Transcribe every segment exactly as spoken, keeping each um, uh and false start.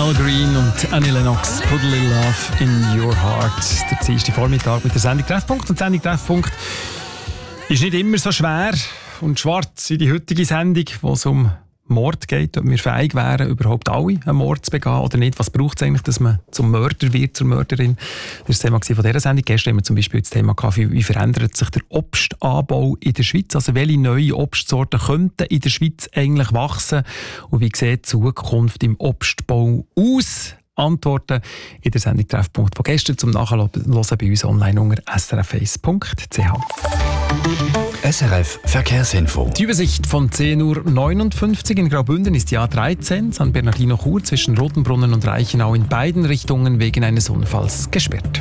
Al Green und Annie Lennox, Put a Little Love in Your Heart. Der zweite Vormittag mit der Sendung Treffpunkt. Und die Sendung Treffpunkt ist nicht immer so schwer und schwarz wie die heutige Sendung, wo es um Mord geht, ob wir fähig wären, überhaupt alle einen Mord zu begehen oder nicht. Was braucht es eigentlich, dass man zum Mörder wird, zur Mörderin? Das war das Thema von dieser Sendung. Gestern haben wir zum Beispiel das Thema gehabt, wie verändert sich der Obstanbau in der Schweiz? Also welche neuen Obstsorten könnten in der Schweiz eigentlich wachsen? Und wie sieht die Zukunft im Obstbau aus? Antworten in der Sendung Treffpunkt von gestern zum Nachhören bei uns online unter s r f eins punkt c h. S R F Verkehrsinfo. Die Übersicht von zehn Uhr neunundfünfzig in Graubünden ist die A dreizehn, San Bernardino-Chur zwischen Rotenbrunnen und Reichenau in beiden Richtungen wegen eines Unfalls gesperrt.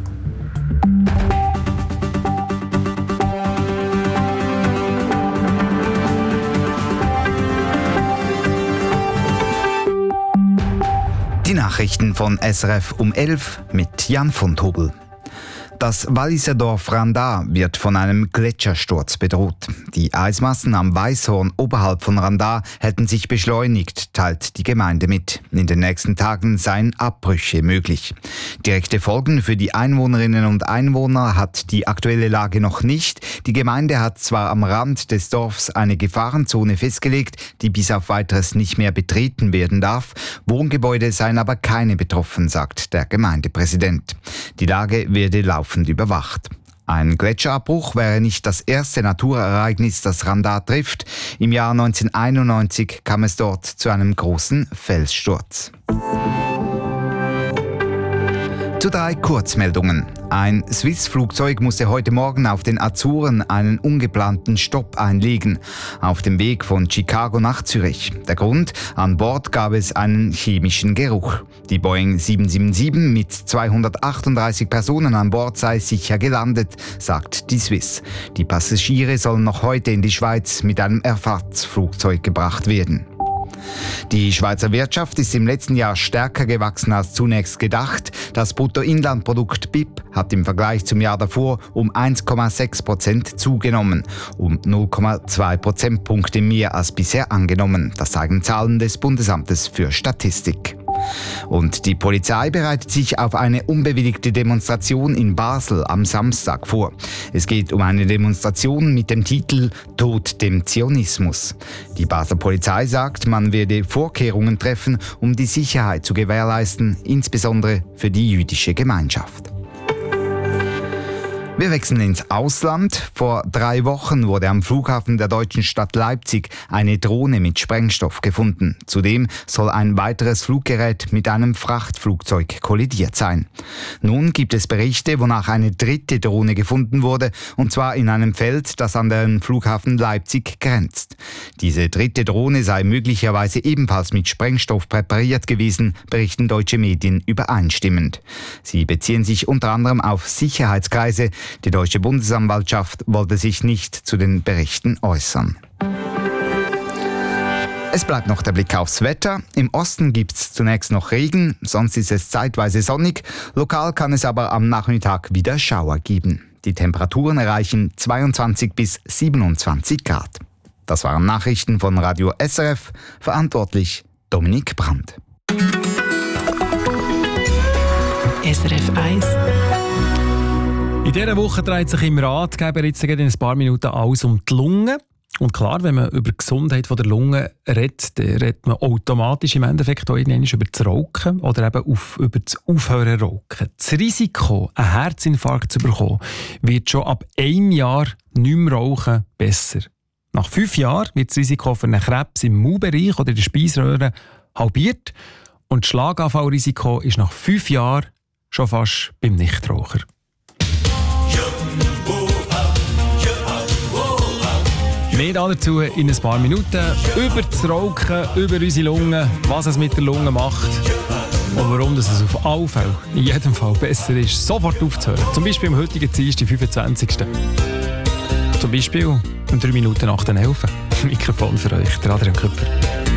Die Nachrichten von S R F um elf mit Jan von Tobel. Das Walliser Dorf Randa wird von einem Gletschersturz bedroht. Die Eismassen am Weißhorn oberhalb von Randa hätten sich beschleunigt, teilt die Gemeinde mit. In den nächsten Tagen seien Abbrüche möglich. Direkte Folgen für die Einwohnerinnen und Einwohner hat die aktuelle Lage noch nicht. Die Gemeinde hat zwar am Rand des Dorfs eine Gefahrenzone festgelegt, die bis auf Weiteres nicht mehr betreten werden darf. Wohngebäude seien aber keine betroffen, sagt der Gemeindepräsident. Die Lage werde laufend überwacht. Ein Gletscherabbruch wäre nicht das erste Naturereignis, das Randa trifft. Im Jahr neunzehnhunderteinundneunzig kam es dort zu einem großen Felssturz. Zu drei Kurzmeldungen. Ein Swiss-Flugzeug musste heute Morgen auf den Azoren einen ungeplanten Stopp einlegen, auf dem Weg von Chicago nach Zürich. Der Grund? An Bord gab es einen chemischen Geruch. Die Boeing sieben sieben sieben mit zweihundertachtunddreißig Personen an Bord sei sicher gelandet, sagt die Swiss. Die Passagiere sollen noch heute in die Schweiz mit einem Ersatzflugzeug gebracht werden. Die Schweizer Wirtschaft ist im letzten Jahr stärker gewachsen als zunächst gedacht. Das Bruttoinlandprodukt B I P hat im Vergleich zum Jahr davor um eins Komma sechs Prozent zugenommen, um null Komma zwei Prozentpunkte mehr als bisher angenommen. Das zeigen Zahlen des Bundesamtes für Statistik. Und die Polizei bereitet sich auf eine unbewilligte Demonstration in Basel am Samstag vor. Es geht um eine Demonstration mit dem Titel »Tod dem Zionismus«. Die Basler Polizei sagt, man werde Vorkehrungen treffen, um die Sicherheit zu gewährleisten, insbesondere für die jüdische Gemeinschaft. Wir wechseln ins Ausland. Vor drei Wochen wurde am Flughafen der deutschen Stadt Leipzig eine Drohne mit Sprengstoff gefunden. Zudem soll ein weiteres Fluggerät mit einem Frachtflugzeug kollidiert sein. Nun gibt es Berichte, wonach eine dritte Drohne gefunden wurde, und zwar in einem Feld, das an den Flughafen Leipzig grenzt. Diese dritte Drohne sei möglicherweise ebenfalls mit Sprengstoff präpariert gewesen, berichten deutsche Medien übereinstimmend. Sie beziehen sich unter anderem auf Sicherheitskreise. Die deutsche Bundesanwaltschaft wollte sich nicht zu den Berichten äußern. Es bleibt noch der Blick aufs Wetter. Im Osten gibt es zunächst noch Regen, sonst ist es zeitweise sonnig. Lokal kann es aber am Nachmittag wieder Schauer geben. Die Temperaturen erreichen zweiundzwanzig bis siebenundzwanzig Grad. Das waren Nachrichten von Radio S R F, verantwortlich Dominik Brandt. S R F eins. In dieser Woche dreht sich im Ratgeber jetzt in ein paar Minuten alles um die Lunge. Und klar, wenn man über die Gesundheit der Lunge redet, dann redet man automatisch im Endeffekt auch über das Rauchen oder eben auf, über das Aufhören rauchen. Das Risiko, einen Herzinfarkt zu bekommen, wird schon ab einem Jahr nicht mehr rauchen besser. Nach fünf Jahren wird das Risiko für einen Krebs im Mundbereich oder in der Speiseröhre halbiert. Und das Schlaganfallrisiko ist nach fünf Jahren schon fast beim Nichtraucher. Mehr dazu in ein paar Minuten. Über das Rauchen, über unsere Lungen, was es mit der Lunge macht und warum das es auf alle Fälle, in jedem Fall besser ist, sofort aufzuhören. Zum Beispiel am heutigen Dienstag, fünfundzwanzigsten Zum Beispiel um drei Minuten nach den elf. Mikrofon für euch, der Adrian Küpper.